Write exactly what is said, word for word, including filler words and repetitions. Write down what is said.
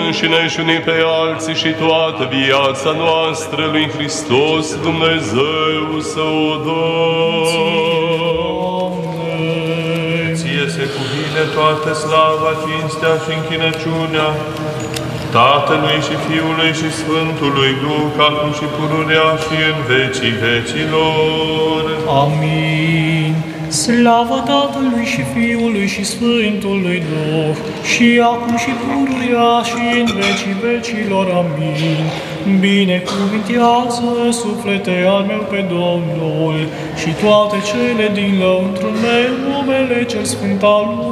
înșine și unii pe alții și toată viața noastră lui Hristos Dumnezeu să o dăm. Ție se cuvine toată slava, cinstea și închinăciunea Tatălui și Fiului și Sfântului Duh, acum și pururea și în vecii vecilor. Amin. Slavă Tatălui și Fiului și Sfântului Duh, și acum și pururea și în vecii vecilor. Amin. Binecuvintează, suflete al meu, pe Domnul, și toate cele din lăuntrul meu, numele cel sfânt al lui.